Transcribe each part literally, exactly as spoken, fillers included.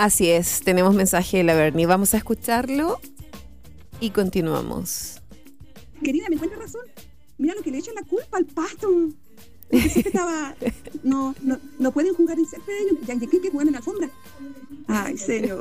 Así es, tenemos mensaje de la Bernie. Vamos a escucharlo y continuamos. Querida, me encuentra razón. Mira lo que le echan la culpa al pasto. Porque siempre estaba... No, no, no pueden jugar en césped ellos. Ya que que juegan en la alfombra. Ay, señor.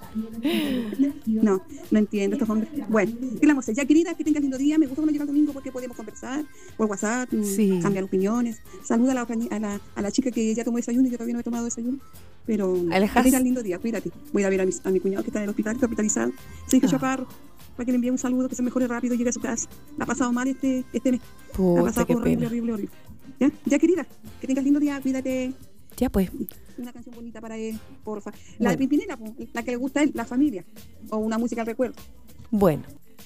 No, no entiendo estos hombres. Bueno, ¿qué le vamos a hacer? Ya, querida, que tengas lindo día. Me gusta cuando llega el domingo porque podemos conversar por WhatsApp, sí. cambiar opiniones. Saluda a la, a, la, a la chica que ya tomó desayuno y yo todavía no he tomado desayuno. Pero Alejas. que tengas lindo día, cuídate. Voy a ir a ver a mi, a mi cuñado que está en el hospital, está hospitalizado. Se dijo ah. Chaparro, para que le envíe un saludo, que se mejore rápido y llegue a su casa. La ha pasado mal este, este mes. Puta, la ha pasado horrible, horrible, horrible. ¿Ya? Ya, querida, que tengas lindo día, cuídate. Ya, pues. Una canción bonita para él, porfa. La bueno. de Pimpinela, la que le gusta a él, La Familia. O una música al recuerdo. Bueno.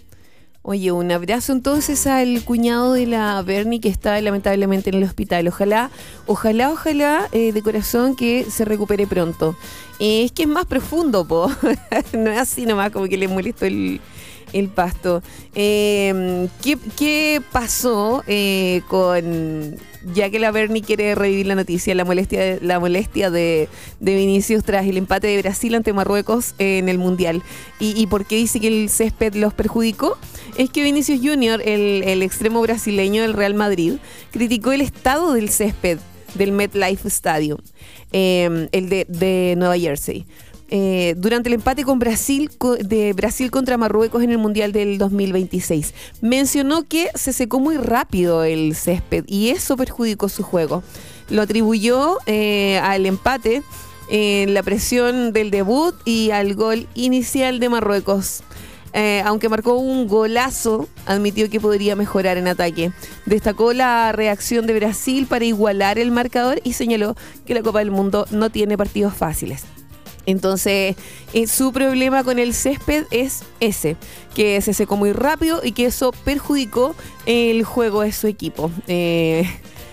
Oye, un abrazo entonces al cuñado de la Bernie que está lamentablemente en el hospital. Ojalá, ojalá, ojalá, eh, de corazón que se recupere pronto. Eh, es que es más profundo, po. No es así nomás como que le molestó el, el pasto. Eh, ¿qué, ¿Qué pasó eh, con... Ya que la Bernie quiere revivir la noticia, la molestia, la molestia de, de Vinicius tras el empate de Brasil ante Marruecos en el Mundial. ¿Y, y por qué dice que el césped los perjudicó? Es que Vinicius Junior, el, el extremo brasileño del Real Madrid, criticó el estado del césped del MetLife Stadium, eh, el de, de Nueva Jersey. Eh, durante el empate con Brasil de Brasil contra Marruecos en el Mundial del dos mil veintiséis. Mencionó que se secó muy rápido el césped y eso perjudicó su juego. Lo atribuyó eh, al empate, eh, la presión del debut y al gol inicial de Marruecos. Eh, aunque marcó un golazo, admitió que podría mejorar en ataque. Destacó la reacción de Brasil para igualar el marcador y señaló que la Copa del Mundo no tiene partidos fáciles. Entonces, eh, su problema con el césped es ese, que se secó muy rápido y que eso perjudicó el juego de su equipo. Eh,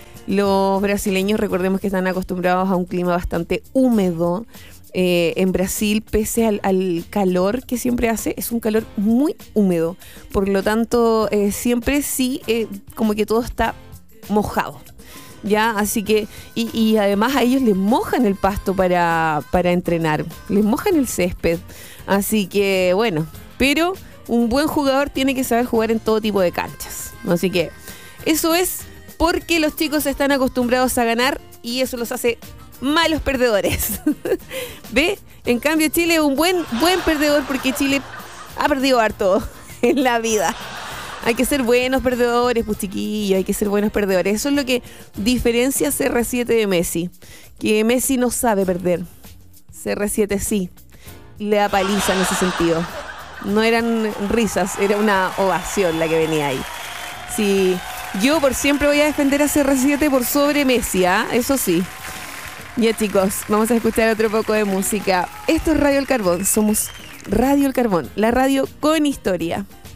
los brasileños, recordemos que están acostumbrados a un clima bastante húmedo. Eh, en Brasil, pese al, al calor que siempre hace, es un calor muy húmedo. Por lo tanto, eh, siempre sí, eh, como que todo está mojado. Ya, así que, y, y además a ellos les mojan el pasto para, para entrenar, les mojan el césped, así que bueno, pero un buen jugador tiene que saber jugar en todo tipo de canchas, así que eso es porque los chicos están acostumbrados a ganar y eso los hace malos perdedores. ¿Ve? En cambio Chile es un buen, buen perdedor porque Chile ha perdido harto en la vida. Hay que ser buenos perdedores, pues chiquillos, hay que ser buenos perdedores. Eso es lo que diferencia C R siete de Messi. Que Messi no sabe perder. C R siete sí. Le da paliza en ese sentido. No eran risas, era una ovación la que venía ahí. Sí, yo por siempre voy a defender a C R siete por sobre Messi, ¿eh? Eso sí. Ya chicos, vamos a escuchar otro poco de música. Esto es Radio El Carbón. Somos Radio El Carbón, la radio con historia.